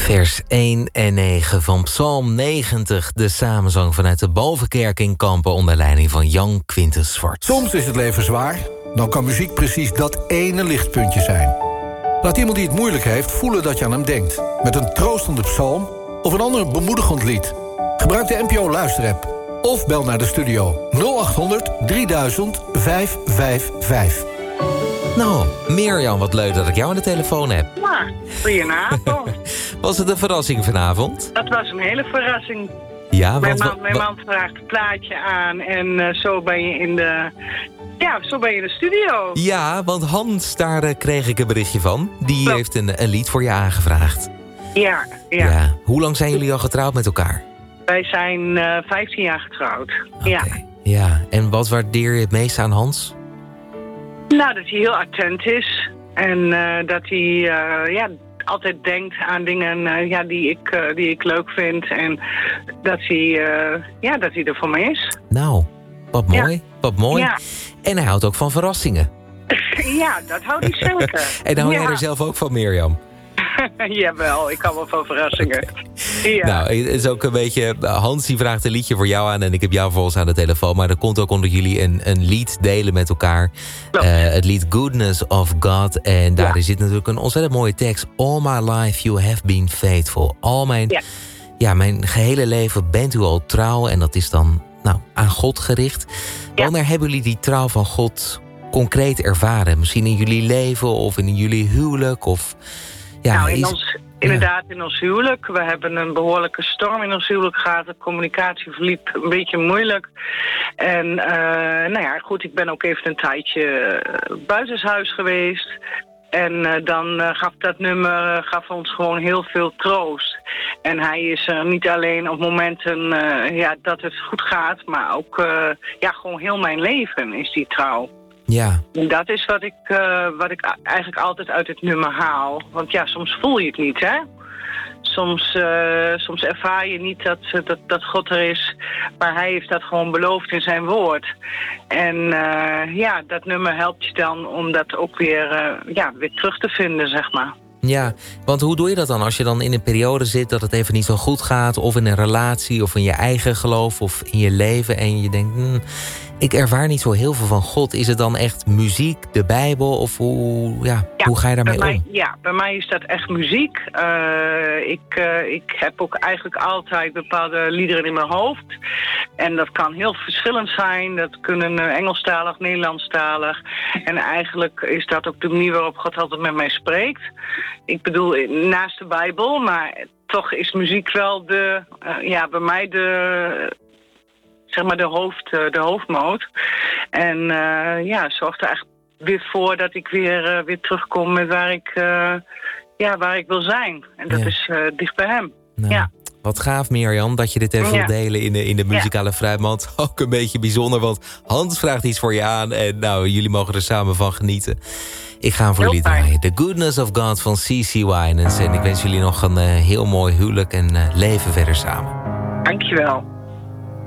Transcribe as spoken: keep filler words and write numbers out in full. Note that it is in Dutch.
Vers één en negen van Psalm negentig. De samenzang vanuit de Bovenkerk in Kampen onder leiding van Jan Quintus Zwart. Soms is het leven zwaar. Dan kan muziek precies dat ene lichtpuntje zijn. Laat iemand die het moeilijk heeft voelen dat je aan hem denkt. Met een troostende psalm of een ander bemoedigend lied. Gebruik de N P O Luisterapp. Of bel naar de studio nul acht honderd drieduizend vijfhonderdvijfenvijftig. Nou, Mirjam, wat leuk dat ik jou aan de telefoon heb. Ja, goedenavond. Was het een verrassing vanavond? Dat was een hele verrassing. Ja, mijn want... man, mijn man vraagt het plaatje aan en uh, zo ben je in de... Ja, zo ben je in de studio. Ja, want Hans, daar uh, kreeg ik een berichtje van. Die Klopt. heeft een, een lied voor je aangevraagd. Ja, ja, ja. Hoe lang zijn jullie al getrouwd met elkaar? Wij zijn uh, vijftien jaar getrouwd. Okay. Ja. Ja, en wat waardeer je het meest aan Hans? Nou, dat hij heel attent is. En uh, dat hij uh, ja, altijd denkt aan dingen uh, ja, die, ik, uh, die ik leuk vind. En dat hij, uh, ja, dat hij er voor me is. Nou, wat mooi. Ja. Wat mooi. Ja. En hij houdt ook van verrassingen. Ja, dat houdt hij zeker. En hou ja. jij er zelf ook van, Mirjam? Jawel, ik hou wel van verrassingen. Okay. Ja. Nou, het is ook een beetje... Hans die vraagt een liedje voor jou aan en ik heb jou volgens aan de telefoon. Maar dat komt ook omdat jullie een, een lied delen met elkaar. Uh, het lied Goodness of God. En daarin ja. zit natuurlijk een ontzettend mooie tekst. All my life you have been faithful. Al mijn, ja. Ja, mijn gehele leven bent u al trouw. En dat is dan nou, aan God gericht. Ja. Wanneer hebben jullie die trouw van God concreet ervaren? Misschien in jullie leven of in jullie huwelijk of... Ja, nou, in is, ons, inderdaad in ons huwelijk. We hebben een behoorlijke storm in ons huwelijk gehad. De communicatie verliep een beetje moeilijk. En uh, nou ja, goed, ik ben ook even een tijdje buitenshuis geweest. En uh, dan uh, gaf dat nummer uh, gaf ons gewoon heel veel troost. En hij is er uh, niet alleen op momenten uh, ja, dat het goed gaat, maar ook uh, ja, gewoon heel mijn leven is die trouw. Ja. En dat is wat ik, uh, wat ik eigenlijk altijd uit het nummer haal. Want ja, soms voel je het niet, hè? Soms, uh, soms ervaar je niet dat, dat, dat God er is. Maar hij heeft dat gewoon beloofd in zijn woord. En uh, ja, dat nummer helpt je dan om dat ook weer, uh, ja, weer terug te vinden, zeg maar. Ja, want hoe doe je dat dan als je dan in een periode zit dat het even niet zo goed gaat, of in een relatie, of in je eigen geloof, of in je leven, en je denkt, hmm, ik ervaar niet zo heel veel van God. Is het dan echt muziek, de Bijbel, of hoe, ja, ja, hoe ga je daarmee bij mij, om? Ja, bij mij is dat echt muziek. Uh, ik, uh, ik heb ook eigenlijk altijd bepaalde liederen in mijn hoofd. En dat kan heel verschillend zijn. Dat kunnen uh, Engelstalig, Nederlandstalig. En eigenlijk is dat ook de manier waarop God altijd met mij spreekt. Ik bedoel, naast de Bijbel, maar toch is muziek wel de, uh, ja, bij mij de, zeg maar de, hoofd, uh, de hoofdmoot. En uh, ja, zorgt er echt weer voor dat ik weer, uh, weer terugkom met waar ik, uh, ja, waar ik wil zijn. En dat ja. is uh, dicht bij hem. Nou, ja. Wat gaaf, Mirjam, dat je dit even ja. wilt delen in de, in de muzikale ja. fruitmand. Ook een beetje bijzonder, want Hans vraagt iets voor je aan. En nou, jullie mogen er samen van genieten. Ik ga hem voor heel jullie draaien. The Goodness of God van C C Winans. En ik wens jullie nog een uh, heel mooi huwelijk en uh, leven verder samen. Dankjewel.